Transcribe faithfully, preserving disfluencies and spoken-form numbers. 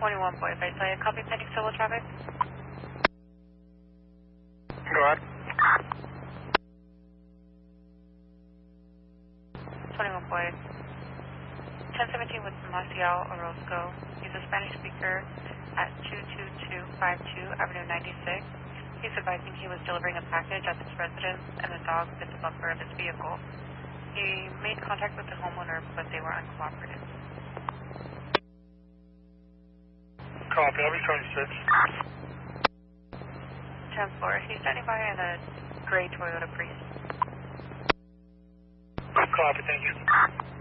twenty-one Boyd Bay, Saya, copy pending civil traffic. Go ahead. twenty-one Boyd. ten seventeen with Maciel Orozco. He's a Spanish speaker at two two two five two Avenue ninety-six. He's advising he was delivering a package at his residence and the dog bit the bumper of his vehicle. He made contact with the homeowner, but they were uncooperative. Copy, I'll be twenty-six. ten four, he's standing by in a gray Toyota Prius. Copy, thank you.